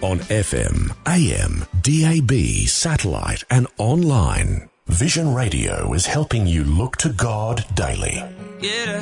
on FM, AM, DAB, satellite and online. Vision Radio is helping you look to God daily. Yeah.